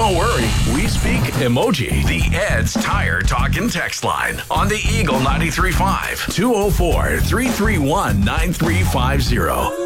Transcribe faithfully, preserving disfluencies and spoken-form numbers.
Don't worry, we speak emoji. The Ed's Tire Talkin' text line on the Eagle ninety-three point five, two oh four, three three one, nine three five zero.